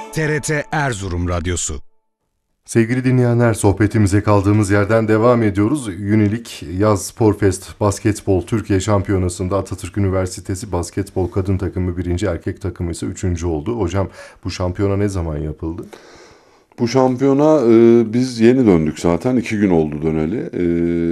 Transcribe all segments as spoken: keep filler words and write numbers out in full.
T R T Erzurum Radyosu. Sevgili dinleyenler, sohbetimize kaldığımız yerden devam ediyoruz. Unilik Yaz Spor Fest Basketbol Türkiye Şampiyonası'nda Atatürk Üniversitesi basketbol kadın takımı birinci, erkek takımı ise üçüncü oldu. Hocam, bu şampiyona ne zaman yapıldı? Bu şampiyona e, biz yeni döndük zaten. iki gün oldu döneli. E,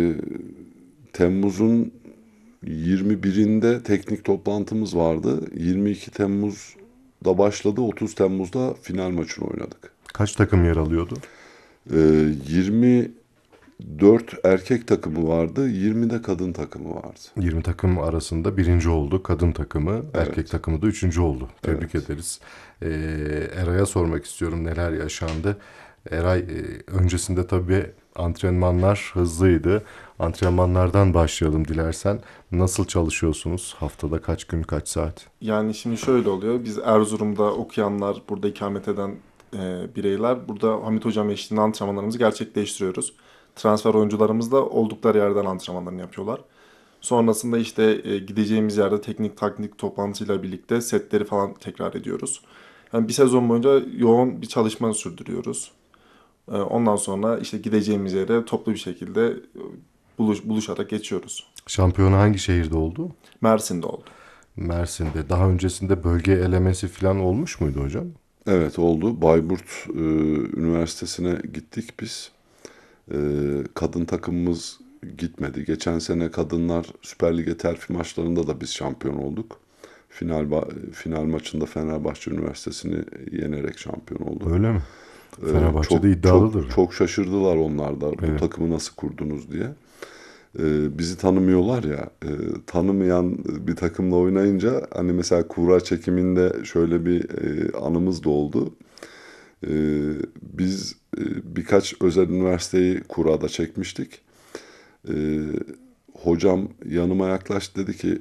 Temmuz'un yirmi birinde teknik toplantımız vardı. yirmi iki Temmuz'da başladı. otuz Temmuz'da final maçını oynadık. Kaç takım yer alıyordu? E, yirmi dört erkek takımı vardı. yirmi de kadın takımı vardı. yirmi takım arasında birinci oldu. Kadın takımı, Evet. erkek takımı da üçüncü oldu. Tebrik Evet. ederiz. Ee, Eray'a sormak istiyorum neler yaşandı. Eray, e, öncesinde tabii antrenmanlar hızlıydı. Antrenmanlardan başlayalım dilersen. Nasıl çalışıyorsunuz? Haftada kaç gün, kaç saat? Yani şimdi şöyle oluyor. Biz Erzurum'da okuyanlar, burada ikamet eden e, bireyler, burada Hamit Hocam eşliğinde antrenmanlarımızı gerçekleştiriyoruz. Transfer oyuncularımız da oldukları yerden antrenmanlarını yapıyorlar. Sonrasında işte e, gideceğimiz yerde teknik taktik toplantısıyla birlikte setleri falan tekrar ediyoruz. Yani bir sezon boyunca yoğun bir çalışma sürdürüyoruz. E, ondan sonra işte gideceğimiz yere toplu bir şekilde e, buluş, buluşarak geçiyoruz. Şampiyona hangi şehirde oldu? Mersin'de oldu. Mersin'de. Daha öncesinde bölge elemesi falan olmuş muydu hocam? Evet, oldu. Bayburt e, Üniversitesi'ne gittik biz. E, kadın takımımız gitmedi. Geçen sene kadınlar Süper Lig'e terfi maçlarında da biz şampiyon olduk. Final ba- final maçında Fenerbahçe Üniversitesi'ni yenerek şampiyon olduk. Öyle mi? Ee, Fenerbahçe'de çok, iddialıdır. Çok, çok şaşırdılar onlar da. Bu Evet. takımı nasıl kurdunuz diye. Ee, bizi tanımıyorlar ya. E, tanımayan bir takımla oynayınca hani mesela kura çekiminde şöyle bir e, anımız da oldu. E, biz e, birkaç özel üniversiteyi kurada çekmiştik. E, hocam yanıma yaklaştı, dedi ki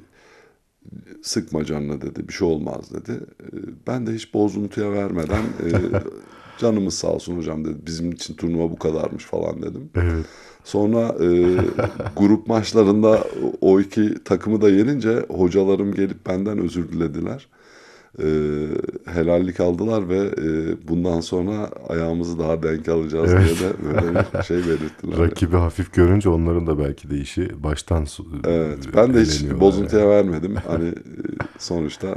sıkma canını dedi, bir şey olmaz dedi. E, ben de hiç bozuntuya vermeden e, canımız sağ olsun hocam dedi, bizim için turnuva bu kadarmış falan dedim. Evet. Sonra e, grup maçlarında o iki takımı da yenince hocalarım gelip benden özür dilediler. E, helallik aldılar ve e, bundan sonra ayağımızı daha denk alacağız Evet. diye de böyle bir şey belirttiler. Rakibi hafif görünce onların da belki de işi baştan su- Evet, ben de hiç eleniyorlar bozuntuya yani. vermedim. Hani e, sonuçta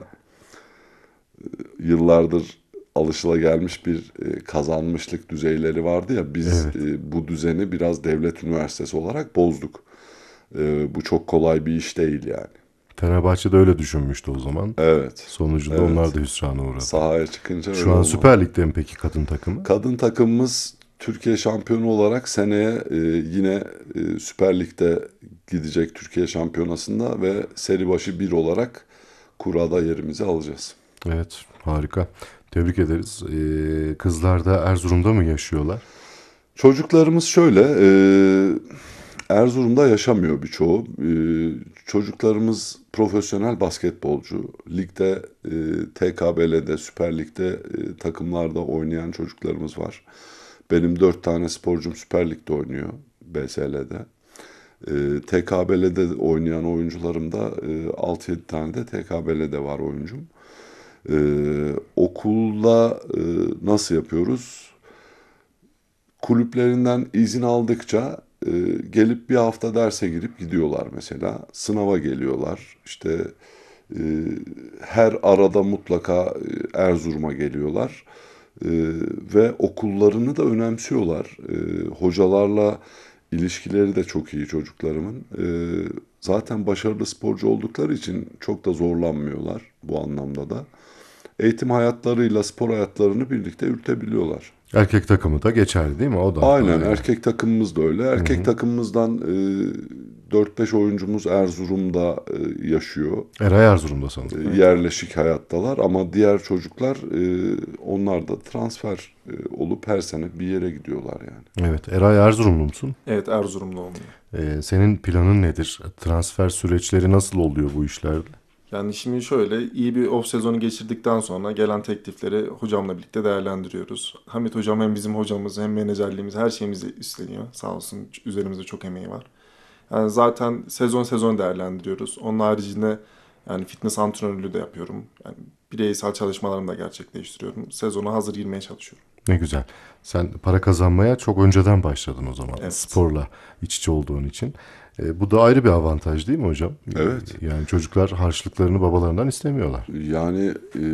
e, yıllardır alışılagelmiş bir e, kazanmışlık düzeyleri vardı ya, biz Evet. e, bu düzeni biraz devlet üniversitesi olarak bozduk. E, bu çok kolay bir iş değil yani. Fenerbahçe de öyle düşünmüştü o zaman. Evet. Sonucunda Evet. onlar da hüsrana uğradı. Sahaya çıkınca öyle Şu an olmadı. Süper Lig'de mi peki kadın takımı? Kadın takımımız Türkiye şampiyonu olarak seneye e, yine e, Süper Lig'de gidecek Türkiye şampiyonasında ve seri başı bir olarak kurada yerimizi alacağız. Evet, harika. Tebrik ederiz. Ee, kızlar da Erzurum'da mı yaşıyorlar? Çocuklarımız şöyle, e, Erzurum'da yaşamıyor birçoğu. E, çocuklarımız profesyonel basketbolcu. Ligde, e, T K B L'de, Süper Lig'de e, takımlarda oynayan çocuklarımız var. Benim dört tane sporcum Süper Lig'de oynuyor, B S L'de. E, T K B L'de oynayan oyuncularım da e, altı yedi tane de T K B L'de var oyuncum. E, okulda e, nasıl yapıyoruz? Kulüplerinden izin aldıkça e, gelip bir hafta derse girip gidiyorlar mesela. Sınava geliyorlar. İşte e, her arada mutlaka e, Erzurum'a geliyorlar. E, ve okullarını da önemsiyorlar. E, hocalarla ilişkileri de çok iyi çocuklarımın. E, zaten başarılı sporcu oldukları için çok da zorlanmıyorlar bu anlamda da. Eğitim hayatlarıyla spor hayatlarını birlikte yürütebiliyorlar. Erkek takımı da geçerli değil mi? O da Aynen, öyle. erkek takımımız da öyle. Erkek takımımızdan e, dört beş oyuncumuz Erzurum'da e, yaşıyor. Eray Erzurum'da sanırım. E, yerleşik hayattalar ama diğer çocuklar e, onlar da transfer e, olup her sene bir yere gidiyorlar yani. Evet, Eray Erzurumlu musun? Evet, Erzurum'da olmuyor. Ee, senin planın nedir? Transfer süreçleri nasıl oluyor bu işlerde? Yani şimdi şöyle, iyi bir off sezonu geçirdikten sonra gelen teklifleri hocamla birlikte değerlendiriyoruz. Hamit hocam hem bizim hocamız hem menajerliğimiz, her şeyimizi üstleniyor. Sağ olsun, üzerimizde çok emeği var. Yani zaten sezon sezon değerlendiriyoruz. Onun haricinde yani fitness antrenörlüğü de yapıyorum. Yani bireysel çalışmalarımı da gerçekleştiriyorum. Sezona hazır girmeye çalışıyorum. Ne güzel. Sen para kazanmaya çok önceden başladın o zaman. Evet. Sporla iç içe olduğun için. E, bu da ayrı bir avantaj değil mi hocam? Evet. Yani çocuklar harçlıklarını babalarından istemiyorlar. Yani e,